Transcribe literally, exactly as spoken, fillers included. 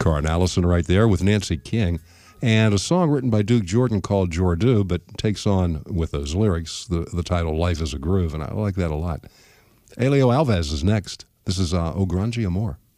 Carr and Allison right there with Nancy King, and a song written by Duke Jordan called Jordu, but takes on, with those lyrics, the, the title Life is a Groove, and I like that a lot. Elio Alves is next. This is uh, O Grande Amor.